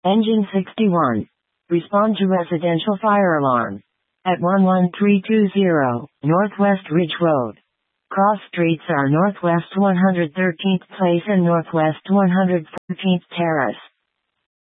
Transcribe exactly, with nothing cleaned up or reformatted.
Engine sixty-one. Respond to residential fire alarm. At one one three two zero, Northwest Ridge Road. Cross streets are Northwest one hundred thirteenth Place and Northwest one hundred fourteenth Terrace.